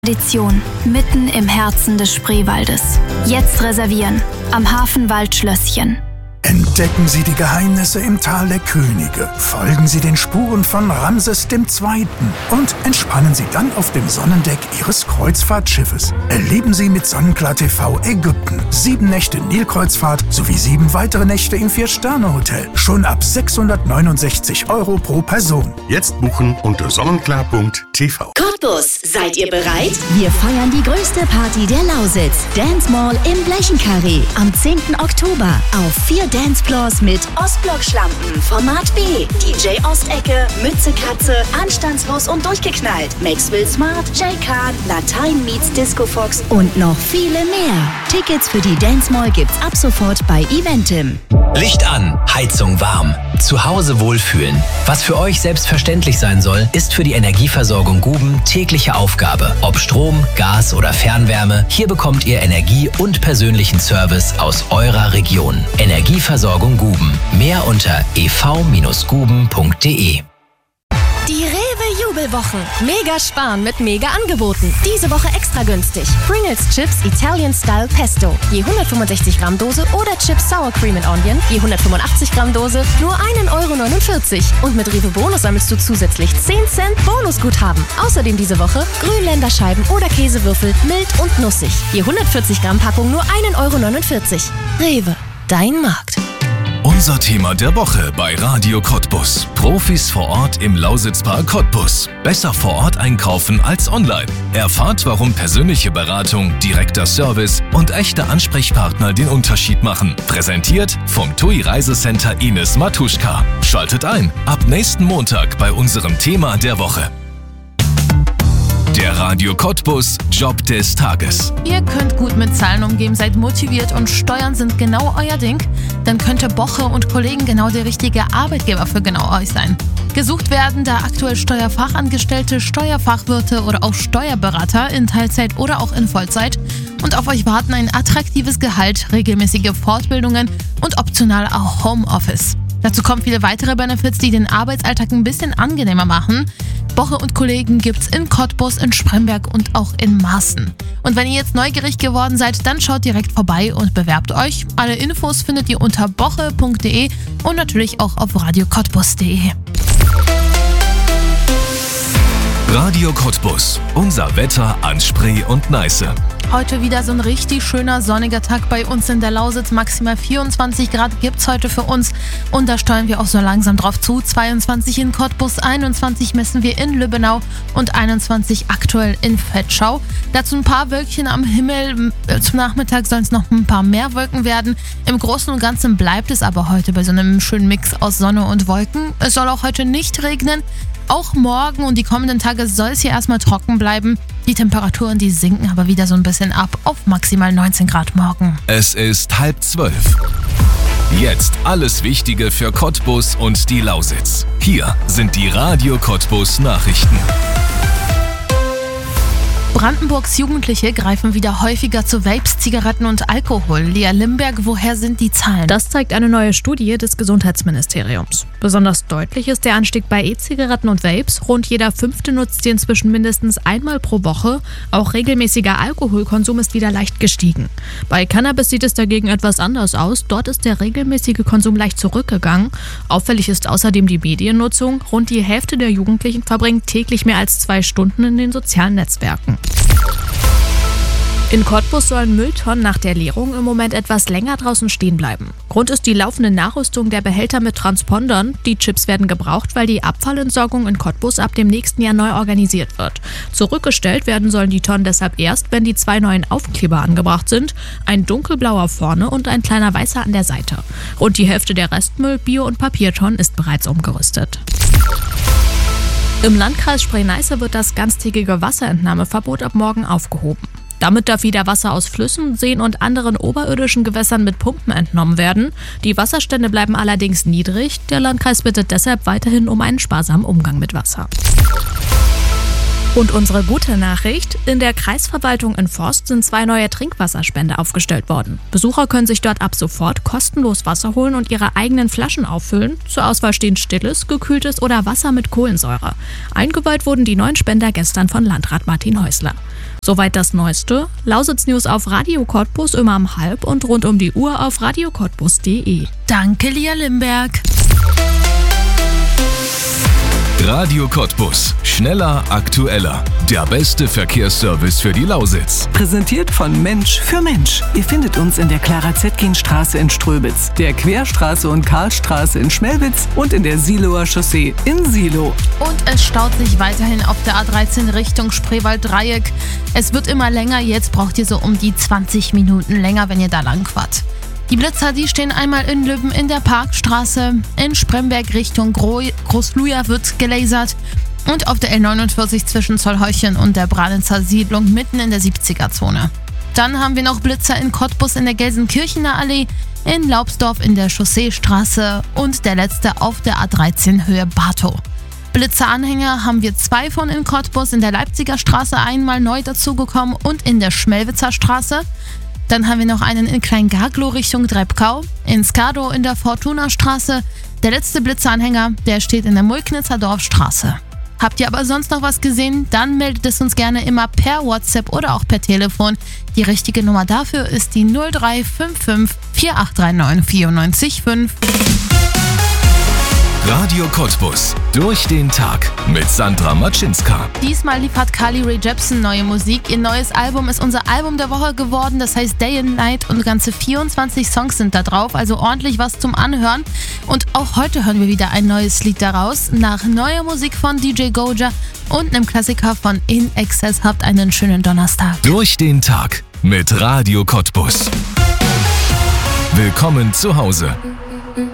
Tradition, mitten im Herzen des Spreewaldes. Jetzt reservieren, am Hafenwaldschlösschen. Entdecken Sie die Geheimnisse im Tal der Könige, folgen Sie den Spuren von Ramses II. Und entspannen Sie dann auf dem Sonnendeck Ihres Kreuzfahrtschiffes. Erleben Sie mit Sonnenklar TV Ägypten 7 Nächte Nilkreuzfahrt sowie 7 weitere Nächte im 4-Sterne-Hotel. Schon ab 669 € pro Person. Jetzt buchen unter sonnenklar.tv. Cottbus, seid ihr bereit? Wir feiern die größte Party der Lausitz. Dance Mall im Blechenkarree am 10. Oktober auf 4 Dancefloors mit Ostblock-Schlampen, Format B, DJ Ostecke, Mütze Katze, Anstandslos und durchgeknallt, Maxwell Smart, Jay Khan, Latein meets Disco Fox und noch viele mehr. Tickets für die Dance Mall gibt's ab sofort bei Eventim. Licht an, Heizung warm, zu Hause wohlfühlen. Was für euch selbstverständlich sein soll, ist für die Energieversorgung Guben tägliche Aufgabe. Ob Strom, Gas oder Fernwärme, hier bekommt ihr Energie und persönlichen Service aus eurer Region. Energieversorgung Guben. Mehr unter ev-guben.de. Die Rewe-Jubelwochen. Mega sparen mit Mega-Angeboten. Diese Woche extra günstig. Pringles Chips Italian Style Pesto. Je 165 Gramm Dose oder Chips Sour Cream and Onion. Je 185 Gramm Dose. Nur 1,49 €. Und mit Rewe Bonus sammelst du zusätzlich 10 Cent Bonusguthaben. Außerdem diese Woche Grünländerscheiben oder Käsewürfel mild und nussig. Je 140 Gramm Packung nur 1,49 €. Rewe, dein Markt. Unser Thema der Woche bei Radio Cottbus. Profis vor Ort im Lausitzpark Cottbus. Besser vor Ort einkaufen als online. Erfahrt, warum persönliche Beratung, direkter Service und echte Ansprechpartner den Unterschied machen. Präsentiert vom TUI Reisecenter Ines Matuschka. Schaltet ein, ab nächsten Montag bei unserem Thema der Woche. Der Radio Cottbus Job des Tages. Ihr könnt gut mit Zahlen umgehen, seid motiviert und Steuern sind genau euer Ding? Dann könnte Boche und Kollegen genau der richtige Arbeitgeber für genau euch sein. Gesucht werden da aktuell Steuerfachangestellte, Steuerfachwirte oder auch Steuerberater in Teilzeit oder auch in Vollzeit. Und auf euch warten ein attraktives Gehalt, regelmäßige Fortbildungen und optional auch Homeoffice. Dazu kommen viele weitere Benefits, die den Arbeitsalltag ein bisschen angenehmer machen. Boche und Kollegen gibt's in Cottbus, in Spremberg und auch in Maaßen. Und wenn ihr jetzt neugierig geworden seid, dann schaut direkt vorbei und bewerbt euch. Alle Infos findet ihr unter boche.de und natürlich auch auf radiocottbus.de. Radio Cottbus. Unser Wetter an Spree und Neiße. Heute wieder so ein richtig schöner sonniger Tag bei uns in der Lausitz. Maximal 24 Grad gibt's heute für uns und da steuern wir auch so langsam drauf zu. 22 in Cottbus, 21 messen wir in Lübbenau und 21 aktuell in Vetschau. Dazu ein paar Wölkchen am Himmel. Zum Nachmittag sollen es noch ein paar mehr Wolken werden. Im Großen und Ganzen bleibt es aber heute bei so einem schönen Mix aus Sonne und Wolken. Es soll auch heute nicht regnen. Auch morgen und die kommenden Tage soll es hier erstmal trocken bleiben. Die Temperaturen, die sinken aber wieder so ein bisschen ab auf maximal 19 Grad morgen. Es ist 11:30. Jetzt alles Wichtige für Cottbus und die Lausitz. Hier sind die Radio Cottbus Nachrichten. Brandenburgs Jugendliche greifen wieder häufiger zu Vapes, Zigaretten und Alkohol. Lea Limberg, woher sind die Zahlen? Das zeigt eine neue Studie des Gesundheitsministeriums. Besonders deutlich ist der Anstieg bei E-Zigaretten und Vapes. Rund jeder 5. nutzt sie inzwischen mindestens einmal pro Woche. Auch regelmäßiger Alkoholkonsum ist wieder leicht gestiegen. Bei Cannabis sieht es dagegen etwas anders aus. Dort ist der regelmäßige Konsum leicht zurückgegangen. Auffällig ist außerdem die Mediennutzung. Rund die Hälfte der Jugendlichen verbringt täglich mehr als 2 Stunden in den sozialen Netzwerken. In Cottbus sollen Mülltonnen nach der Leerung im Moment etwas länger draußen stehen bleiben. Grund ist die laufende Nachrüstung der Behälter mit Transpondern. Die Chips werden gebraucht, weil die Abfallentsorgung in Cottbus ab dem nächsten Jahr neu organisiert wird. Zurückgestellt werden sollen die Tonnen deshalb erst, wenn die 2 neuen Aufkleber angebracht sind. Ein dunkelblauer vorne und ein kleiner weißer an der Seite. Rund die Hälfte der Restmüll-, Bio- und Papiertonnen ist bereits umgerüstet. Im Landkreis Spree-Neiße wird das ganztägige Wasserentnahmeverbot ab morgen aufgehoben. Damit darf wieder Wasser aus Flüssen, Seen und anderen oberirdischen Gewässern mit Pumpen entnommen werden. Die Wasserstände bleiben allerdings niedrig. Der Landkreis bittet deshalb weiterhin um einen sparsamen Umgang mit Wasser. Und unsere gute Nachricht: In der Kreisverwaltung in Forst sind 2 neue Trinkwasserspender aufgestellt worden. Besucher können sich dort ab sofort kostenlos Wasser holen und ihre eigenen Flaschen auffüllen. Zur Auswahl stehen stilles, gekühltes oder Wasser mit Kohlensäure. Eingeweiht wurden die neuen Spender gestern von Landrat Martin Häusler. Soweit das Neueste. Lausitz News auf Radio Cottbus immer um 12:30 und rund um die Uhr auf radiocottbus.de. Danke, Lia Limberg. Radio Cottbus. Schneller, aktueller. Der beste Verkehrsservice für die Lausitz. Präsentiert von Mensch für Mensch. Ihr findet uns in der Clara-Zetkin-Straße in Ströbitz, der Querstraße und Karlstraße in Schmelwitz und in der Siloer Chaussee in Silo. Und es staut sich weiterhin auf der A13 Richtung Spreewald-Dreieck. Es wird immer länger, jetzt braucht ihr so um die 20 Minuten länger, wenn ihr da lang fahrt. Die Blitzer, die stehen einmal in Lübben in der Parkstraße, in Spremberg Richtung Großluja wird gelasert und auf der L49 zwischen Zollheuchen und der Branitzer Siedlung mitten in der 70er-Zone. Dann haben wir noch Blitzer in Cottbus in der Gelsenkirchener Allee, in Laubsdorf in der Chausseestraße und der letzte auf der A13 Höhe Bartow. Blitzeranhänger haben wir 2 von in Cottbus, in der Leipziger Straße einmal neu dazugekommen und in der Schmelwitzer Straße. Dann haben wir noch einen in Kleingarglow Richtung Dreibkau, in Skadow in der Fortuna-Straße. Der letzte Blitzeranhänger, der steht in der Mulknitzer Dorfstraße. Habt ihr aber sonst noch was gesehen? Dann meldet es uns gerne immer per WhatsApp oder auch per Telefon. Die richtige Nummer dafür ist die 0355 4839 945. Radio Cottbus. Durch den Tag mit Sandra Matschinska. Diesmal liefert Carly Rae Jepsen neue Musik. Ihr neues Album ist unser Album der Woche geworden. Das heißt Day and Night und ganze 24 Songs sind da drauf. Also ordentlich was zum Anhören. Und auch heute hören wir wieder ein neues Lied daraus. Nach neuer Musik von DJ Goja und einem Klassiker von In Excess. Habt einen schönen Donnerstag. Durch den Tag mit Radio Cottbus. Willkommen zu Hause.